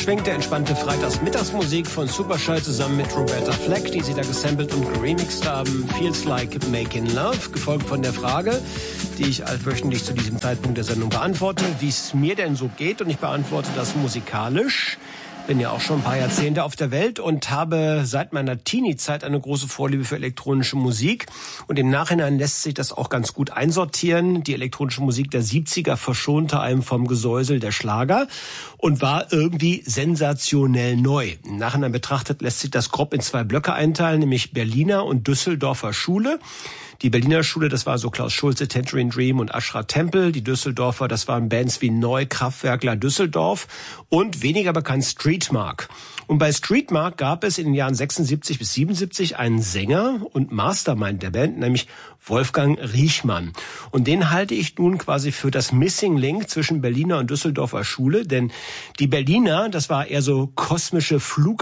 ungeschwängte, entspannte Freitagsmittagsmusik von Superschall zusammen mit Roberta Fleck, die sie da gesampelt und geremixed haben. Feels Like Making Love, gefolgt von der Frage, die ich allwöchentlich zu diesem Zeitpunkt der Sendung beantworte, wie es mir denn so geht. Und ich beantworte das musikalisch. Bin ja auch schon ein paar Jahrzehnte auf der Welt und habe seit meiner Teenie-Zeit eine große Vorliebe für elektronische Musik. Und im Nachhinein lässt sich das auch ganz gut einsortieren. Die elektronische Musik der 70er verschonte einem vom Gesäusel der Schlager und war irgendwie sensationell neu. Im Nachhinein betrachtet lässt sich das grob in zwei Blöcke einteilen, nämlich Berliner und Düsseldorfer Schule. Die Berliner Schule, das war so Klaus Schulze, Tangerine Dream und Ashra Temple. Die Düsseldorfer, das waren Bands wie Neu, Kraftwerkler, Düsseldorf und weniger bekannt Streetmark. Und bei Streetmark gab es in den Jahren 76 bis 77 einen Sänger und Mastermind der Band, nämlich Wolfgang Riechmann. Und den halte ich nun quasi für das Missing Link zwischen Berliner und Düsseldorfer Schule, denn die Berliner, das war eher so kosmische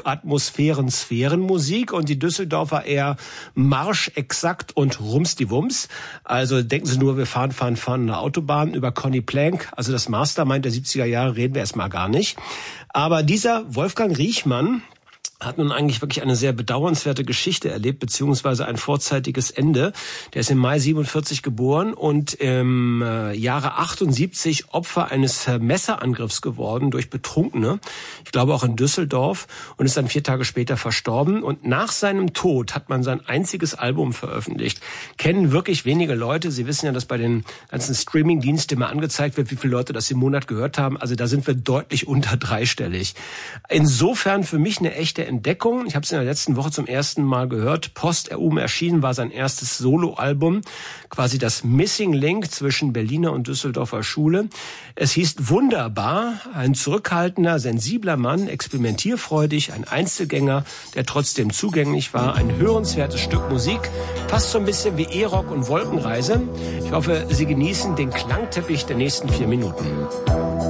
Flugatmosphären-Sphärenmusik und die Düsseldorfer eher Marsch, Exakt und Rumsdiwums. Also denken Sie nur, wir fahren an der Autobahn über Conny Plank, also das Mastermind der 70er Jahre reden wir erstmal gar nicht. Aber dieser Wolfgang Riechmann hat nun eigentlich wirklich eine sehr bedauernswerte Geschichte erlebt, beziehungsweise ein vorzeitiges Ende. Der ist im Mai 47 geboren und im Jahre 78 Opfer eines Messerangriffs geworden durch Betrunkene. Ich glaube auch in Düsseldorf, und ist dann 4 Tage später verstorben. Und nach seinem Tod hat man sein einziges Album veröffentlicht. Kennen wirklich wenige Leute. Sie wissen ja, dass bei den ganzen Streaming-Diensten immer angezeigt wird, wie viele Leute das im Monat gehört haben. Also da sind wir deutlich unter dreistellig. Insofern für mich eine echte Entdeckung. Ich habe es in der letzten Woche zum ersten Mal gehört. Post-Erum erschienen war sein erstes Soloalbum, quasi das Missing Link zwischen Berliner und Düsseldorfer Schule. Es hieß Wunderbar, ein zurückhaltender, sensibler Mann, experimentierfreudig, ein Einzelgänger, der trotzdem zugänglich war. Ein hörenswertes Stück Musik, fast so ein bisschen wie E-Rock und Wolkenreise. Ich hoffe, Sie genießen den Klangteppich der nächsten 4 Minuten.